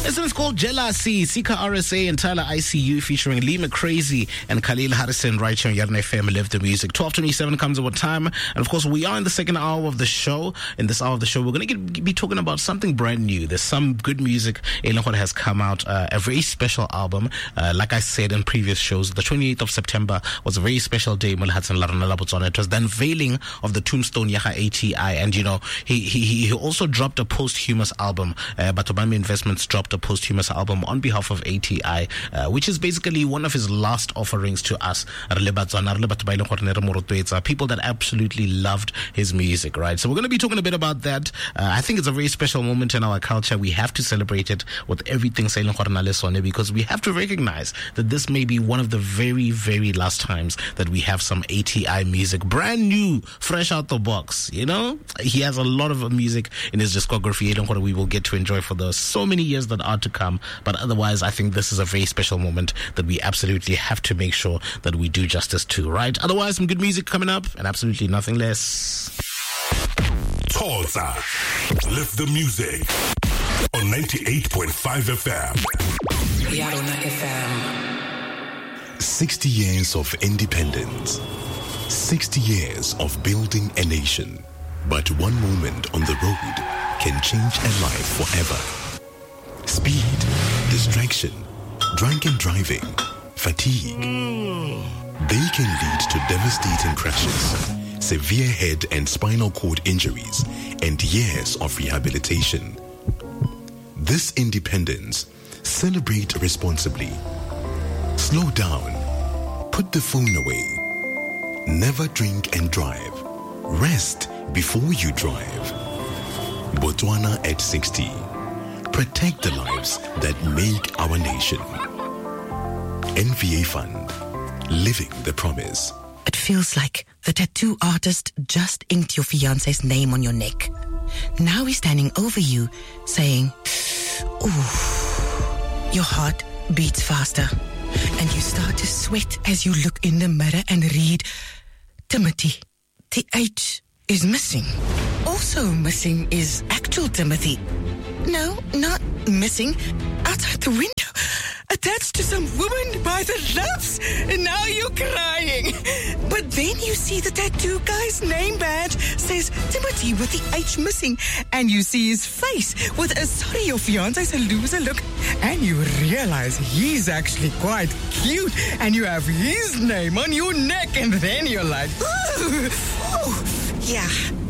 This one is called Jealousy. Sika RSA and Tyler ICU featuring Lee McCrazy and Khalil Harrison right here on Yarn FM Live the Music. 12:27 comes over time. And of course, we are in the second hour of the show. In this hour of the show, we're going to be talking about something brand new. There's some good music that has come out. A very special album. Like I said in previous shows, the 28th of September was a very special day. It was the unveiling of the Tombstone Yaha ATI. And, you know, he also dropped a posthumous album. Batobami Investments dropped a posthumous album on behalf of ATI, which is basically one of his last offerings to us. People that absolutely loved his music, right? So we're going to be talking a bit about that. I think it's a very special moment in our culture. We have to celebrate it with everything because we have to recognize that this may be one of the very, very last times that we have some ATI music, brand new, fresh out the box. You know, he has a lot of music in his discography that we will get to enjoy for the so many years that are to come. But otherwise, I think this is a very special moment that we absolutely have to make sure that we do justice to, right? Otherwise, some good music coming up and absolutely nothing less. Tulsa, lift the music on 98.5 FM. Yarona FM. 60 years of independence. 60 years of building a nation. But one moment on the road can change a life forever. Speed, distraction, drunken driving, fatigue. They can lead to devastating crashes, severe head and spinal cord injuries, and years of rehabilitation. This independence, celebrate responsibly. Slow down. Put the phone away. Never drink and drive. Rest before you drive. Botswana at 60. Protect the lives that make our nation. NVA Fund. Living the promise. It feels like the tattoo artist just inked your fiancé's name on your neck. Now he's standing over you saying, ooh, your heart beats faster. And you start to sweat as you look in the mirror and read, Timothy. The H is missing. Also missing is actual Timothy. No, not missing. Outside the window. Attached to some woman by the loves, and now you're crying. But then you see the tattoo guy's name badge says Timothy with the H missing, and you see his face with a sorry your fiancé's a loser look, and you realize he's actually quite cute, and you have his name on your neck, and then you're like, ooh, yeah.